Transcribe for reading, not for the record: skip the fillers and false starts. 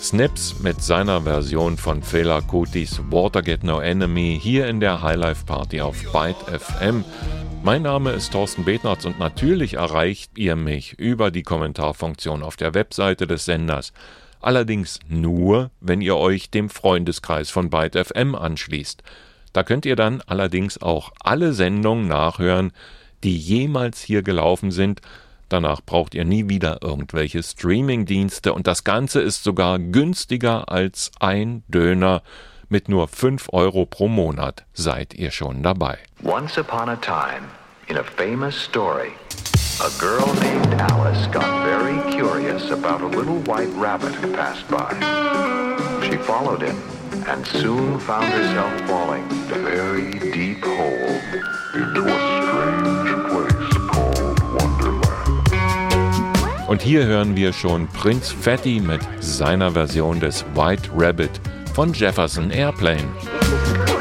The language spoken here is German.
Snips mit seiner Version von Fela Kutis Water Get No Enemy hier in der Highlife Party auf Byte FM. Mein Name ist Thorsten Betnarz und natürlich erreicht ihr mich über die Kommentarfunktion auf der Webseite des Senders. Allerdings nur, wenn ihr euch dem Freundeskreis von Byte FM anschließt. Da könnt ihr dann allerdings auch alle Sendungen nachhören, die jemals hier gelaufen sind. Danach braucht ihr nie wieder irgendwelche Streaming-Dienste und das Ganze ist sogar günstiger als ein Döner. Mit nur 5 € pro Monat seid ihr schon dabei. Once upon a time, in a famous story, a girl named Alice got very curious about a little white rabbit who passed by. She followed him and soon found herself falling a very deep hole into a strange place called Wonderland. Und hier hören wir schon Prinz Fatty mit seiner Version des White Rabbit von Jefferson Airplane.